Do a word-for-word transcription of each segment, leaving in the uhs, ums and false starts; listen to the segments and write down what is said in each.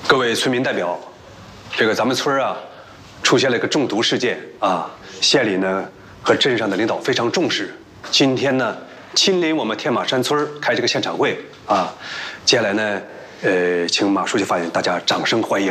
各位村民代表，这个咱们村啊，出现了一个中毒事件啊，县里呢和镇上的领导非常重视，今天呢亲临我们天马山村开这个现场会啊，接下来呢，呃，请马书记发言，大家掌声欢迎。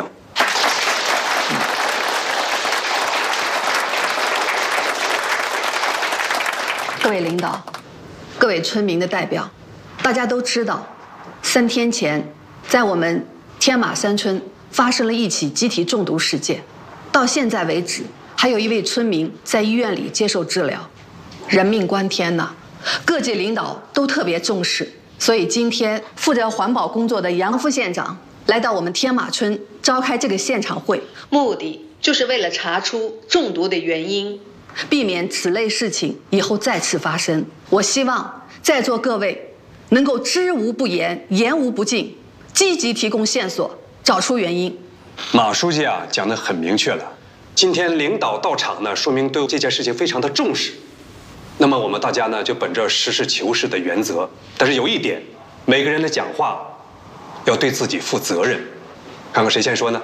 各位领导，各位村民的代表，大家都知道，三天前在我们天马山村发生了一起集体中毒事件，到现在为止，还有一位村民在医院里接受治疗，人命关天呐！各界领导都特别重视，所以今天负责环保工作的杨副县长来到我们天马村召开这个现场会，目的就是为了查出中毒的原因，避免此类事情以后再次发生。我希望在座各位能够知无不言，言无不尽，积极提供线索，找出原因。 马书记啊，讲得很明确了。今天领导到场呢，说明对这件事情非常的重视。那么我们大家呢，就本着实事求是的原则，但是有一点，每个人的讲话要对自己负责任。看看谁先说呢？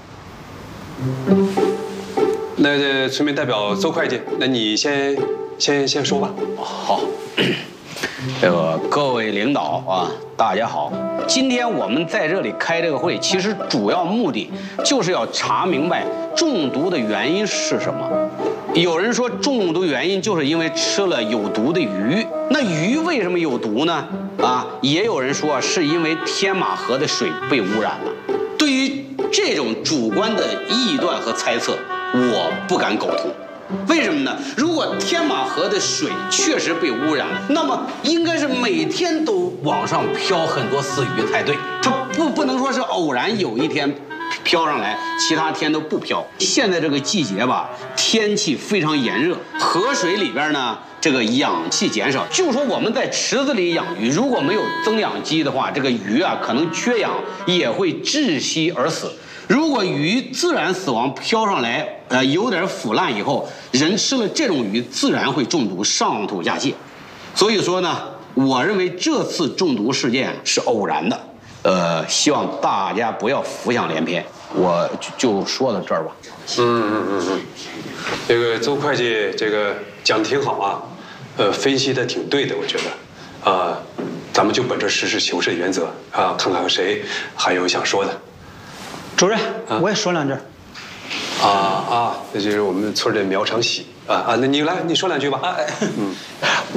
那这村民代表邹会计，那你先先先说吧。 好。这个各位领导啊，大家好！今天我们在这里开这个会，其实主要目的就是要查明白中毒的原因是什么。有人说中毒原因就是因为吃了有毒的鱼，那鱼为什么有毒呢？啊，也有人说是因为天马河的水被污染了。对于这种主观的臆断和猜测，我不敢苟同。为什么呢？如果天马河的水确实被污染了，那么应该是每天都往上飘很多死鱼才对。它不不能说是偶然有一天飘上来，其他天都不飘。现在这个季节吧，天气非常炎热，河水里边呢这个氧气减少。就说我们在池子里养鱼，如果没有增氧机的话，这个鱼啊可能缺氧也会窒息而死。如果鱼自然死亡飘上来，呃，有点腐烂以后，人吃了这种鱼自然会中毒，上吐下泻。所以说呢，我认为这次中毒事件是偶然的，呃，希望大家不要浮想联翩。我就就说到这儿吧。 嗯嗯嗯嗯，这个邹会计这个讲得挺好啊，呃，分析的挺对的，我觉得，啊、呃，咱们就本着实事求是的原则啊，看看谁还有想说的。 主任，啊、我也说两句。 啊啊，这就是我们村的苗长喜啊啊，那你来，你说两句吧。啊、嗯。